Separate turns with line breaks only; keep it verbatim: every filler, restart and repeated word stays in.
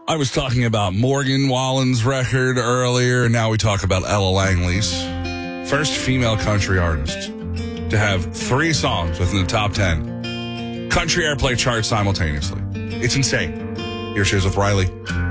I was talking about Morgan Wallen's record earlier, and now we talk about Ella Langley's. First female country artist to have three songs within the top ten country airplay chart simultaneously. It's insane. Here she is with Riley.